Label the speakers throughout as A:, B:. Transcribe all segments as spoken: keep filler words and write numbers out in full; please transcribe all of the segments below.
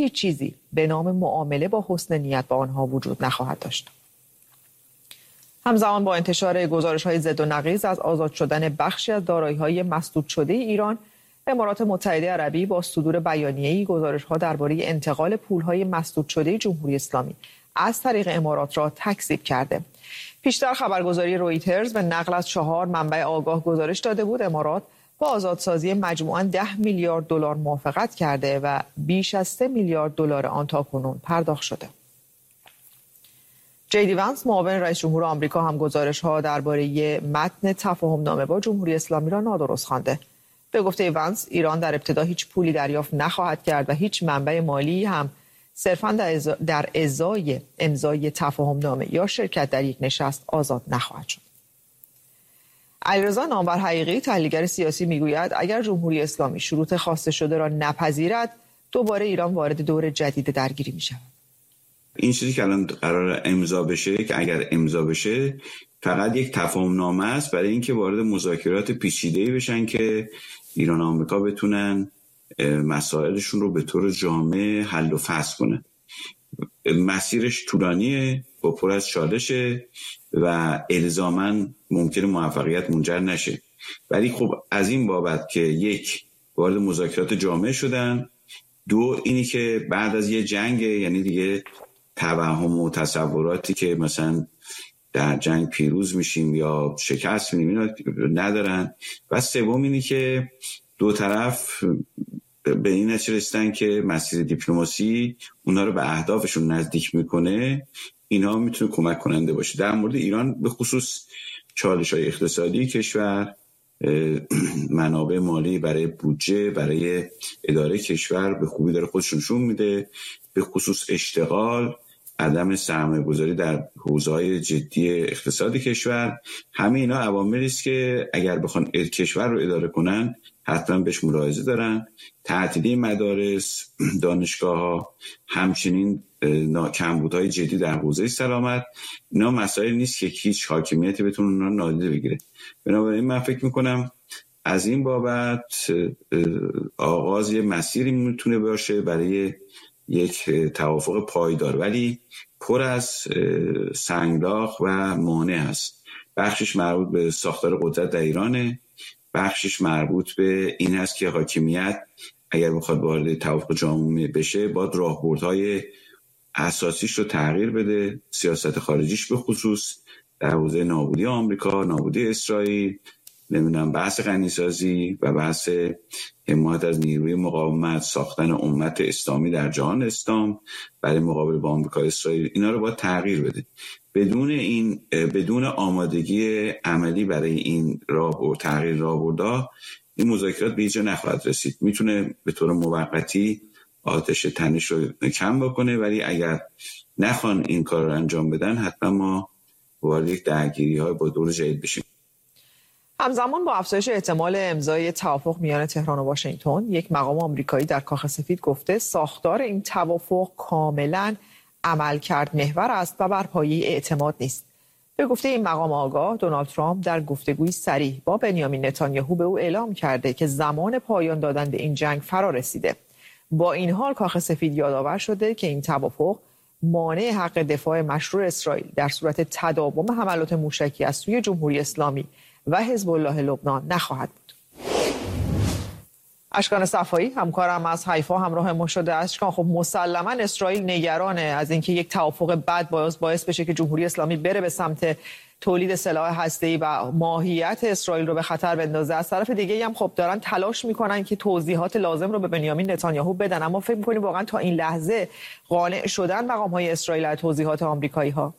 A: هیچ چیزی به نام معامله با حسن نیت با آنها وجود نخواهد داشت. همزمان با انتشار گزارش‌های ضد و نقیض از آزاد شدن بخشی از دارایی‌های مسدود شده ایران، امارات متحده عربی با صدور بیانیه‌ای گزارش‌ها درباره انتقال پول‌های مسدود شده جمهوری اسلامی از طریق امارات را تکذیب کرده. پیشتر خبرگزاری رویترز به نقل از چهار منبع آگاه گزارش داده بود امارات با آزادسازی مجموعاً ده میلیارد دلار موافقت کرده و بیش از سه میلیارد دلار آن تاکنون پرداخت شده. جی دی وانس معاون رئیس جمهور آمریکا هم گزارش‌ها درباره متن تفاهم نامه با جمهوری اسلامی را نادرست خوانده. به گفته وانس، ایران در ابتدا هیچ پولی دریافت نخواهد کرد و هیچ منبع مالی هم صرفاً در ازای امضای تفاهم نامه یا شرکت در یک نشست آزاد نخواهد شد. علیرضا نامور حقیقی، تحلیلگر سیاسی، میگوید اگر جمهوری اسلامی شروط خواسته شده را نپذیرد، دوباره ایران وارد دور جدید درگیری می‌شود.
B: این چیزی که الان قرار امضا بشه که اگر امضا بشه فقط یک تفاهم نامه است برای اینکه وارد مذاکرات پیچیده‌ای بشن که ایران و آمریکا بتونن مسائلشون رو به طور جامع حل و فصل کنن. مسیرش طولانیه، با پر از چالشه و الزاماً ممکنه موفقیت منجر نشه، ولی خب از این بابت که یک وارد مذاکرات جامع شدن، دو اینی که بعد از یه جنگ، یعنی دیگه توهم و تصوراتی که مثلا در جنگ پیروز میشیم یا شکست میدیم اینا ندارن، و سوم اینی که دو طرف به این نتیجه رسیدن که مسیر دیپلماسی اونا رو به اهدافشون نزدیک میکنه، اینا میتونه کمک کننده باشه. در مورد ایران به خصوص چالش‌های اقتصادی کشور، منابع مالی برای بودجه، برای اداره کشور به خوبی داره خودشون نشون میده، به خصوص اشتغال، عدم سرمایه‌گذاری در حوزه‌های جدی اقتصادی کشور، همه اینا عواملی است که اگر بخوان کشور رو اداره کنن حتما بهش ملاحظه دارن. تعطیلی مدارس، دانشگاه‌ها، همچنین کمبودهای جدی در حوزه سلامت، اینا مسائل نیست که هیچ حاکمیتی بتونه اونا نادیده بگیره. بنابراین من فکر میکنم از این بابت آغاز یه مسیری میتونه باشه برای یک توافق پایدار، ولی پر از سنگلاخ و مانع هست. بخشش مربوط به ساختار قدرت در ایرانه، بخشش مربوط به این هست که حاکمیت اگر بخواد وارد توافق جامع بشه باید راهبردهای اساسیش رو تغییر بده، سیاست خارجیش به خصوص در حوزه نابودی آمریکا، نابودی اسرائیل، نمیدونم بحث غنیسازی و بحث حمایت از نیروی مقاومت، ساختن امت اسلامی در جهان اسلام برای مقابله با آمریکا اسرائیل، اینا رو باید تغییر بده. بدون این بدون آمادگی عملی برای این راه و تغییر راهبردها این مذاکرات به جا نخواهد رسید. میتونه به طور موقتی آتش تنش رو کم بکنه، ولی اگر نخوان این کار رو انجام بدن حتما ما وارد یک درگیری‌های با دور جدید بشیم.
A: همزمان با افزایش احتمال امضای توافق میان تهران و واشنگتن، یک مقام آمریکایی در کاخ سفید گفته ساختار این توافق کاملاً عملکرد محور است و بر پایه اعتماد نیست. به گفته این مقام آگاه، دونالد ترامپ در گفتگوی صریح با بنیامین نتانیاهو به او اعلام کرده که زمان پایان دادن به این جنگ فرا رسیده. با این حال کاخ سفید یادآور شده که این توافق مانع حق دفاع مشروع اسرائیل در صورت تداوم حملات موشکی از سوی جمهوری اسلامی و حزب الله لبنان نخواهد بود. اشکان صفایی همکارم از حیفا همراه ما شده. اشکان، خب مسلما اسرائیل نگرانه از اینکه یک توافق بد باعث باعث بشه که جمهوری اسلامی بره به سمت تولید سلاح هسته‌ای و ماهیت اسرائیل رو به خطر بندازه. از طرف دیگه هم خب دارن تلاش میکنن که توضیحات لازم رو به بنیامین نتانیاهو بدن، اما فکر می‌کنیم واقعا تا این لحظه قانع شدن مقام‌های اسرائیل از توضیحات آمریکایی‌ها؟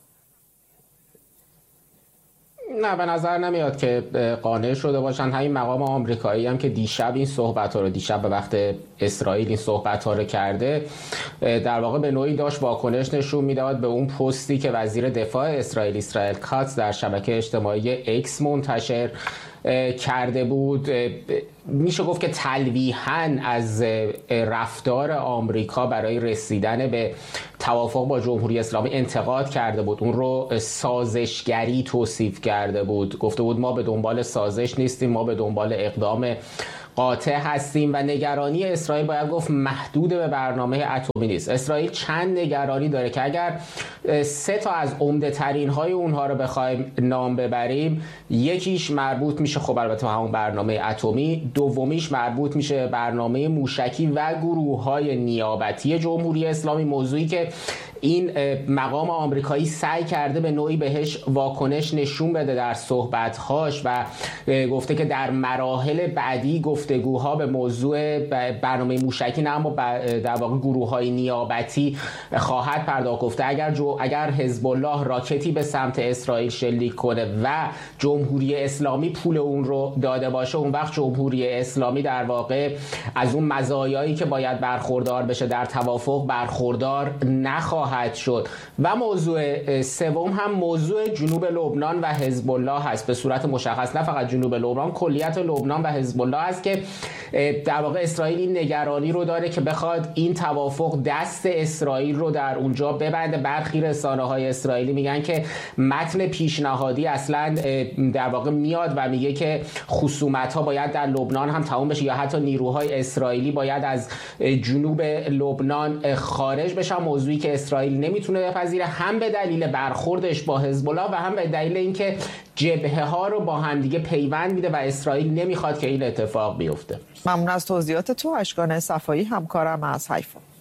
C: نه، به نظر نمیاد که قانع شده باشن. همین مقام آمریکایی هم که دیشب این صحبت ها رو دیشب به وقت اسرائیل این صحبت ها رو کرده، در واقع به نوعی داشت واکنش نشون میداد به اون پستی که وزیر دفاع اسرائیل اسرائیل کاتز در شبکه اجتماعی اکس منتشر کرده بود. میشه گفت که تلویحاً از رفتار آمریکا برای رسیدن به توافق با جمهوری اسلامی انتقاد کرده بود، اون رو سازشگری توصیف کرده بود، گفته بود ما به دنبال سازش نیستیم، ما به دنبال اقدام قاطع هستیم و نگرانی اسرائیل باید گفت محدود به برنامه اتمی نیست. اسرائیل چند نگرانی داره که اگر سه تا از عمده ترین های اونها رو بخوایم نام ببریم، یکیش مربوط میشه خب البته همون برنامه اتمی، دومیش مربوط میشه برنامه موشکی و گروه های نیابتی جمهوری اسلامی، موضوعی که این مقام آمریکایی سعی کرده به نوعی بهش واکنش نشون بده در صحبت‌هاش و گفته که در مراحل بعدی گفتگوها به موضوع برنامه موشکی نه اما در واقع گروه‌های نیابتی خواهد پرداخت. گفته اگر جو اگر حزب الله راکتی به سمت اسرائیل شلیک کنه و جمهوری اسلامی پول اون رو داده باشه، اون وقت جمهوری اسلامی در واقع از اون مزایایی که باید برخوردار بشه در توافق برخوردار نخواهد شد. و موضوع سوم هم موضوع جنوب لبنان و حزب الله هست، به صورت مشخص نه فقط جنوب لبنان، کلیت لبنان و حزب الله هست که در واقع اسرائیل این نگرانی رو داره که بخواد این توافق دست اسرائیل رو در اونجا ببنده. برخی رسانه‌های اسرائیلی میگن که متن پیشنهادی اصلا در واقع میاد و میگه که خصومت‌ها باید در لبنان هم تمام بشه یا حتی نیروهای اسرائیلی باید از جنوب لبنان خارج بشن، موضوعی که اسرائیل نمیتونه بپذیره، هم به دلیل برخوردش با حزب الله و هم به دلیل اینکه جبهه ها رو با هم دیگه پیوند میده و اسرائیل نمیخواد که این اتفاق بیفته.
A: ممنون از توضیحات تو. اشکان صفایی همکارم از حیفا.